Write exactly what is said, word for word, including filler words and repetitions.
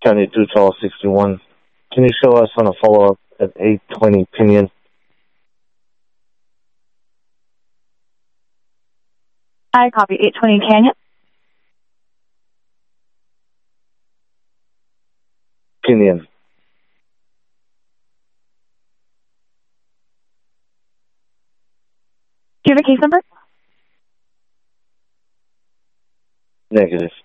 County two twelve sixty-one. Can you show us on a follow-up at eight twenty Pinion? I copy eight twenty Canyon. Pinion. Do you have a case number? Negative.